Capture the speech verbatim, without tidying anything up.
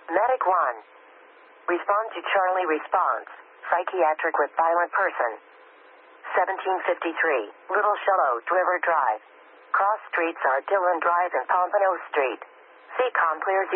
Medic one. Respond to Charlie response. Psychiatric with violent person. seventeen fifty-three, Little Shallow River Drive. Cross streets are Dillon Drive and Pompano Street. C COM clears